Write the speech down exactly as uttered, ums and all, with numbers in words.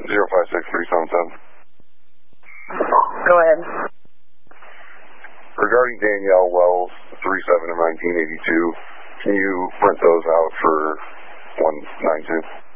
zero five six three seven seven. Go ahead. Regarding Danielle Wells, three seven of nineteen eighty-two, can you print those out for one nine two?